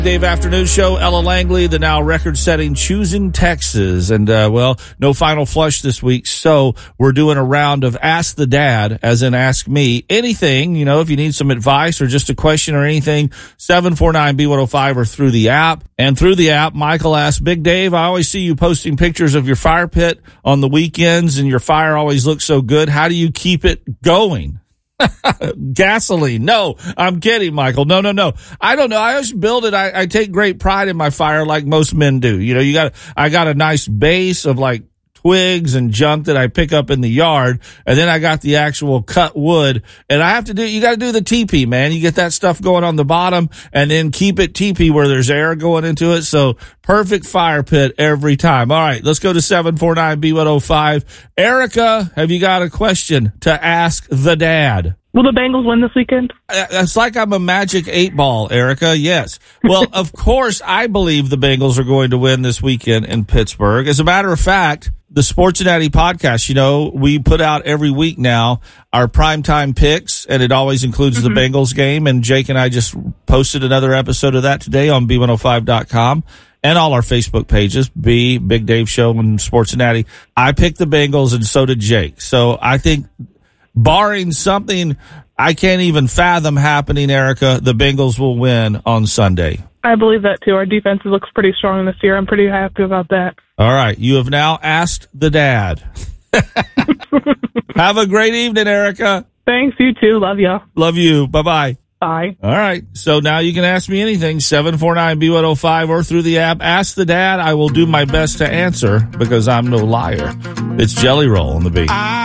Dave Afternoon Show, Ella Langley, the now record-setting Choosing Texas. And, no final flush this week, so we're doing a round of Ask the Dad, as in Ask Me. Anything, if you need some advice or just a question or anything, 749-B105 or through the app. And through the app, Michael asked, Big Dave, I always see you posting pictures of your fire pit on the weekends, and your fire always looks so good. How do you keep it going? Gasoline. No, I'm kidding, Michael. No. I don't know. I just build it. I take great pride in my fire like most men do. I got a nice base of like twigs and junk that I pick up in the yard. And then I got the actual cut wood, and you got to do the teepee, man. You get that stuff going on the bottom and then keep it teepee where there's air going into it. So perfect fire pit every time. All right, let's go to 749-B105. Erica, have you got a question to ask the dad? Will the Bengals win this weekend? It's like I'm a magic 8-ball, Erica. Yes. Well, of course, I believe the Bengals are going to win this weekend in Pittsburgh. As a matter of fact, the Sports-Natty podcast, we put out every week now our primetime picks, and it always includes the Bengals game. And Jake and I just posted another episode of that today on B105.com. And all our Facebook pages, Big Dave Show and Sports-Natty. I picked the Bengals, and so did Jake. So I think, barring something I can't even fathom happening, Erica, the Bengals will win on Sunday. I believe that, too. Our defense looks pretty strong this year. I'm pretty happy about that. All right. You have now asked the dad. Have a great evening, Erica. Thanks. You too. Love you. Love you. Bye-bye. Bye. All right. So now you can ask me anything, 749-B105 or through the app. Ask the dad. I will do my best to answer because I'm no liar. It's Jelly Roll on the beat.